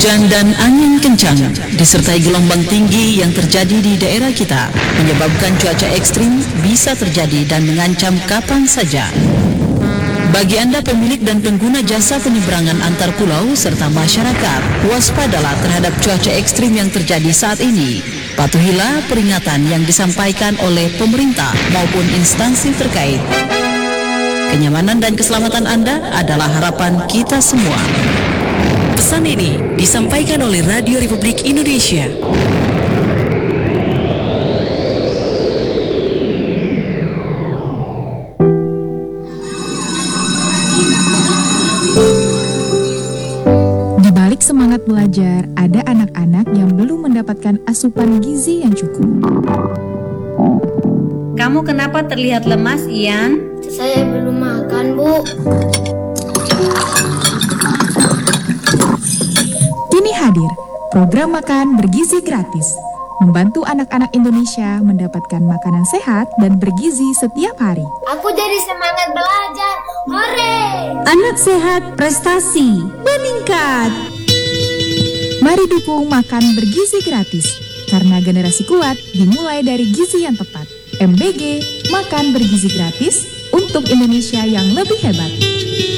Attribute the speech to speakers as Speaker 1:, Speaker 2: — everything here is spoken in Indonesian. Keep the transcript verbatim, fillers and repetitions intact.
Speaker 1: Hujan dan angin kencang disertai gelombang tinggi yang terjadi di daerah kita menyebabkan cuaca ekstrim bisa terjadi dan mengancam kapan saja. Bagi Anda pemilik dan pengguna jasa penyeberangan antar pulau serta masyarakat, waspadalah terhadap cuaca ekstrim yang terjadi saat ini. Patuhilah peringatan yang disampaikan oleh pemerintah maupun instansi terkait. Kenyamanan dan keselamatan Anda adalah harapan kita semua.
Speaker 2: Pesan ini disampaikan oleh Radio Republik Indonesia.
Speaker 3: Di balik semangat belajar, ada anak-anak yang belum mendapatkan asupan gizi yang cukup.
Speaker 4: Kamu kenapa terlihat lemas, Ian?
Speaker 5: Saya belum makan, Bu.
Speaker 3: Kini hadir program makan bergizi gratis, membantu anak-anak Indonesia mendapatkan makanan sehat dan bergizi setiap hari.
Speaker 5: Aku jadi semangat belajar. Hore!
Speaker 6: Anak sehat, prestasi meningkat.
Speaker 3: Mari dukung makan bergizi gratis, karena generasi kuat dimulai dari gizi yang tepat. M B G, makan bergizi gratis untuk Indonesia yang lebih hebat.